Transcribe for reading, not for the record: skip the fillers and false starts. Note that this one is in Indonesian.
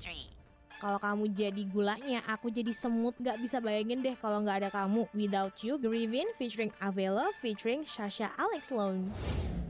3. Kalau kamu jadi gulanya, aku jadi semut. Gak bisa bayangin deh kalau gak ada kamu. Without You, Grievin featuring Avella featuring Sasha Alex Lone.